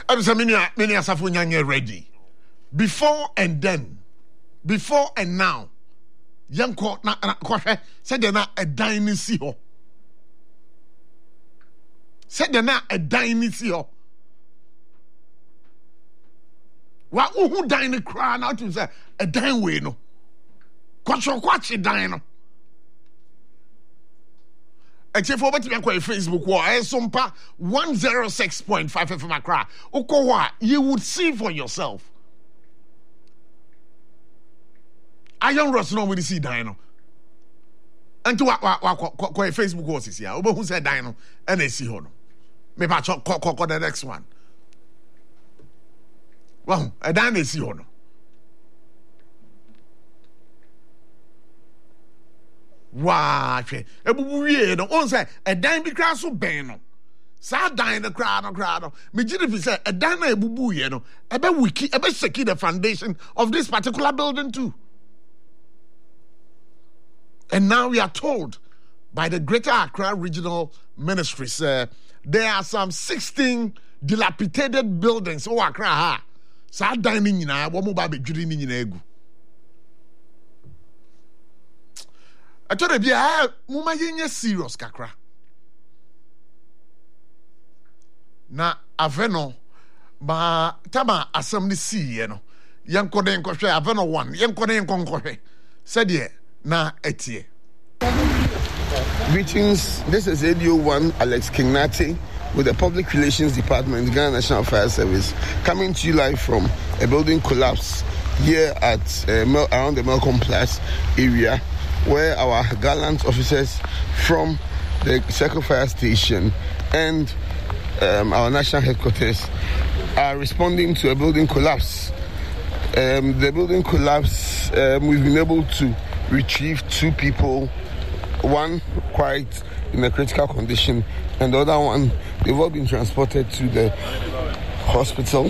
I'm saying many asafo nyanye ready. Before and then, before and now. Yanko na kwahwe said na a dynasty ho. Said na a dynasty ho. Wa who dine cry now to say a dine way no. Kwachi dine no. Except for what you call Facebook war, Sompa 106.5 FM Accra. Okowa, you would see for yourself. Iron Ross no we see dino. And to what Facebook was here. Who said dino and they see hono. Me pa chok the next one. Well, a dino see hono. Wow, ebubuye no on say a dime be crash so ben no. Sa dine the crowd no. Me jiri say a dime ebubuye no. Ebe wiki, ebe secure the foundation of this particular building too. And now we are told by the Greater Accra Regional Ministries there are some 16 dilapidated buildings oh Accra ha. Sa dine ni nyina wo mo ba be dwiri ni nyina egu. I told you, Muma yenye serious kakra. Na aveno ba tama assembly si ye no. Yankode nkwohwe aveno 1. Yankode nkonkwohwe. Said ye na etie. Greetings. This is Radio 1 Alex Kignati with the Public Relations Department, Ghana National Fire Service, coming to you live from a building collapse here at around the Malcolm Place area, where our gallant officers from the Circle Fire Station and our national headquarters are responding to a building collapse. The building collapse, we've been able to retrieve 2 people, one quite in a critical condition, and the other one, they've all been transported to the hospital.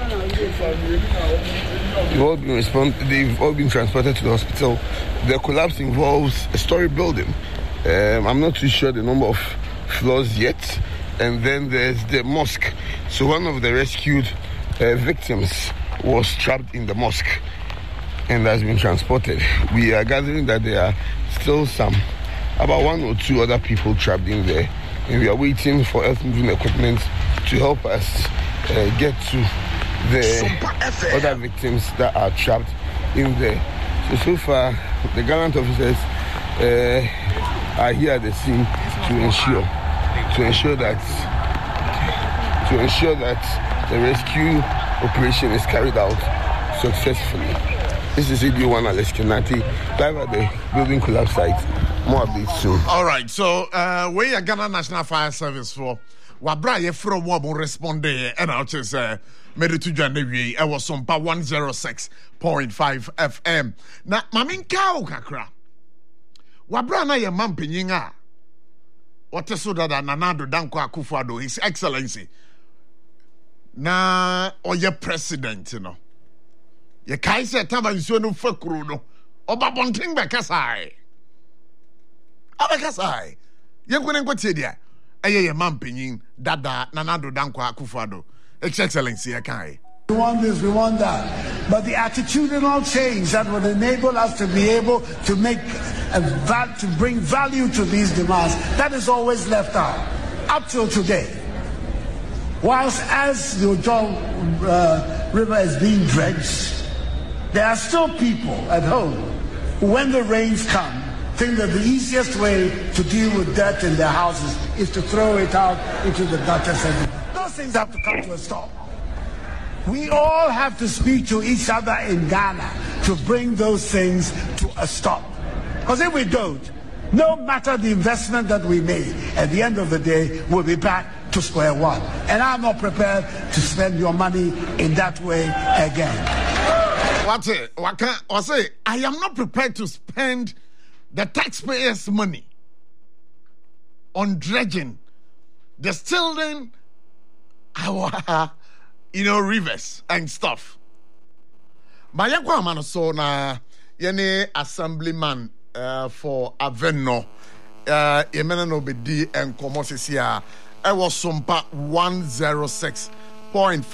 They've all been transported to the hospital. The collapse involves a story building. I'm not too sure the number of floors yet. And then there's the mosque. So one of the rescued victims was trapped in the mosque and has been transported. We are gathering that there are still about 1 or 2 other people trapped in there. And we are waiting for earth-moving equipment to help us get to the other victims that are trapped in there. So far, the gallant officers are here at the scene to ensure that the rescue operation is carried out successfully. This is Radio 1 Alex Kenati, live at the building collapse site. More updates soon. All right, so we are Ghana National Fire Service for Wabra ye from Wabon respond and I'll just made to January. I was on 106.5 FM. Na mamin kao kakra. Wabra na ye mampinyinga. What is so that Nanado Danko Akufo-Addo, His Excellency. Na oye president, you know. Ye kaise tama nsuo no fakuru no. Oba bonting bekasai. Abekasai. Ye kwene nkwotie dia. Eye ye mampinyin dada Nanado Danko Akufo-Addo. His Excellency Akai. We want this, we want that. But the attitudinal change that would enable us to be able to to bring value to these demands, that is always left out. Up till today. Whilst as the Ojo River is being dredged, there are still people at home who, when the rains come, think that the easiest way to deal with dirt in their houses is to throw it out into the gutters. And those things have to come to a stop. We all have to speak to each other in Ghana to bring those things to a stop. Because if we don't, no matter the investment that we made, at the end of the day, we'll be back to square one. And I'm not prepared to spend your money in that way again. I am not prepared to spend the taxpayers' money on dredging, distilling our rivers and stuff. Mayakwa manoso na yene assemblyman for Aveno yemena no bedi enkomo sisi a I was sompa 106.5